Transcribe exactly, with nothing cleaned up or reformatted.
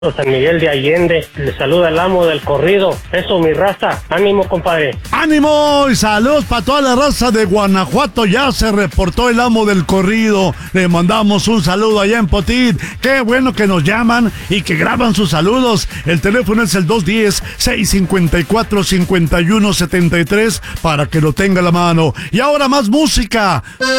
San Miguel de Allende, le saluda el amo del corrido. Eso, mi raza, ánimo, compadre. ¡Ánimo! Y saludos para toda la raza de Guanajuato. Ya se reportó el amo del corrido. Le mandamos un saludo allá en Potit. Qué bueno que nos llaman y que graban sus saludos. El teléfono es el dos uno cero, seis cinco cuatro, cinco uno siete tres para que lo tenga a la mano. Y ahora más música.